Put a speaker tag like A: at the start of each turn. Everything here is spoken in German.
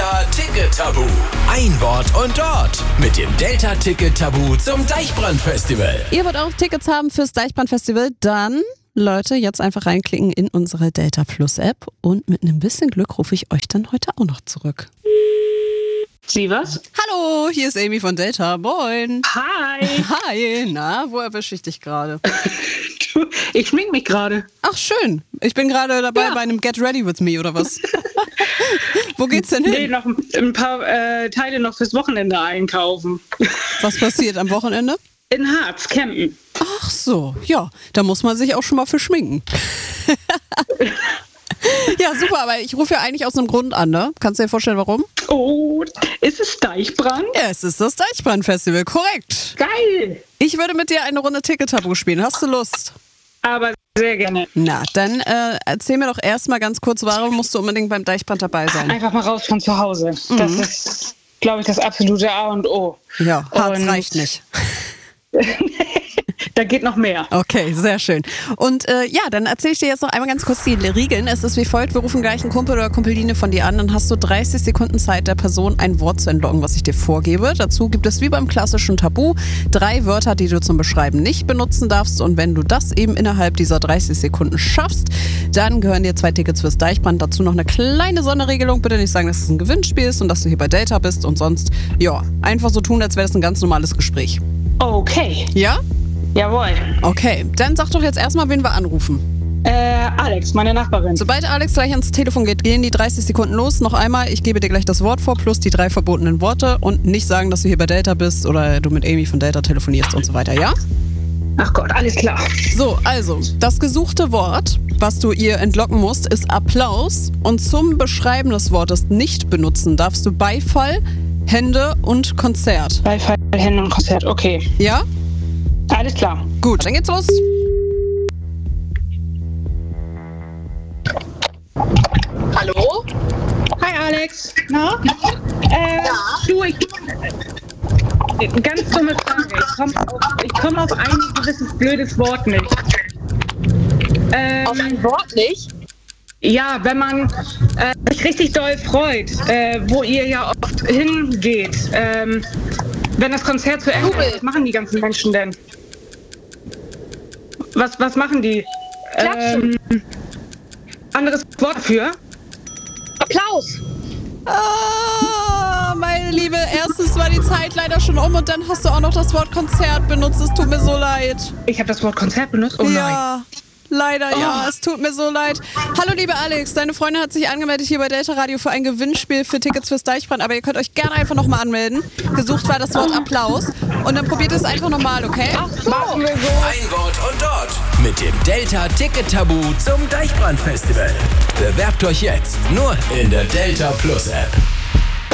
A: Delta-Ticket-Tabu. Ein Wort und dort mit dem Delta-Ticket-Tabu zum Deichbrand-Festival.
B: Ihr wollt auch Tickets haben fürs Deichbrand-Festival? Dann, Leute, jetzt einfach reinklicken in unsere Delta Plus App und mit einem bisschen Glück rufe ich euch dann heute auch noch zurück.
C: Sie was?
B: Hallo, hier ist Amy von Delta. Moin.
C: Hi.
B: Hi, na, wo erwische ich dich gerade?
C: Ich schmink mich gerade.
B: Ach, schön. Ich bin gerade dabei bei einem Get Ready With Me, oder was? Wo geht's denn hin?
C: Nee, noch ein paar Teile noch fürs Wochenende einkaufen.
B: Was passiert am Wochenende?
C: In Harz, campen.
B: Ach so, ja, da muss man sich auch schon mal für schminken. Ja, super, aber ich rufe ja eigentlich aus einem Grund an, ne? Kannst du dir vorstellen, warum?
C: Oh, ist es Deichbrand?
B: Ja, es ist das Deichbrand-Festival, korrekt.
C: Geil.
B: Ich würde mit dir eine Runde Ticket-Tabu spielen. Hast du Lust?
C: Aber sehr gerne.
B: Na, dann erzähl mir doch erstmal ganz kurz, warum musst du unbedingt beim Deichbrand dabei sein?
C: Einfach mal raus von zu Hause. Das ist, glaube ich, das absolute A und O.
B: Ja, Harz reicht nicht.
C: Da geht noch mehr.
B: Okay, sehr schön. Und ja, dann erzähle ich dir jetzt noch einmal ganz kurz die Regeln. Es ist wie folgt, wir rufen gleich einen Kumpel oder Kumpeline von dir an, dann hast du 30 Sekunden Zeit, der Person ein Wort zu entlocken, was ich dir vorgebe. Dazu gibt es wie beim klassischen Tabu 3 Wörter, die du zum Beschreiben nicht benutzen darfst. Und wenn du das eben innerhalb dieser 30 Sekunden schaffst, dann gehören dir 2 Tickets fürs Deichbrand. Dazu noch eine kleine Sonderregelung. Bitte nicht sagen, dass es ein Gewinnspiel ist und dass du hier bei Delta bist und sonst, ja, einfach so tun, als wäre das ein ganz normales Gespräch.
C: Okay.
B: Ja?
C: Jawohl.
B: Okay, dann sag doch jetzt erstmal, wen wir anrufen.
C: Alex, meine Nachbarin.
B: Sobald Alex gleich ans Telefon geht, gehen die 30 Sekunden los. Noch einmal, ich gebe dir gleich das Wort vor, plus die 3 verbotenen Worte und nicht sagen, dass du hier bei Delta bist oder du mit Amy von Delta telefonierst und so weiter, ja?
C: Ach Gott, alles klar.
B: So, also, das gesuchte Wort, was du ihr entlocken musst, ist Applaus. Und zum Beschreiben des Wortes nicht benutzen darfst du Beifall, Hände und Konzert.
C: Beifall, Hände und Konzert, okay.
B: Ja?
C: Alles klar.
B: Gut, dann geht's los.
D: Hallo?
C: Hi Alex. Na? Du, ganz dumme Frage. Ich komm auf ein gewisses blödes Wort nicht.
D: Auf ein Wort nicht?
C: Ja, wenn man sich richtig doll freut, wo ihr ja oft hingeht. Wenn das Konzert zu Ende ist, was machen die ganzen Menschen denn? Was machen die?
D: Klatschen.
C: Anderes Wort dafür?
D: Applaus.
B: Ah, meine Liebe, erstens war die Zeit leider schon um und dann hast du auch noch das Wort Konzert benutzt. Es tut mir so leid.
C: Ich habe das Wort Konzert benutzt? Oh nein.
B: Ja, leider ja, es tut mir so leid. Hallo liebe Alex, deine Freundin hat sich angemeldet hier bei Delta Radio für ein Gewinnspiel für Tickets fürs Deichbrand, aber ihr könnt euch gerne einfach nochmal anmelden. Gesucht war das Wort Applaus und dann probiert es einfach nochmal, okay?
C: Machen wir so.
A: Ein Wort und dort mit dem Delta-Ticket-Tabu zum Deichbrand-Festival. Bewerbt euch jetzt nur in der Delta Plus App.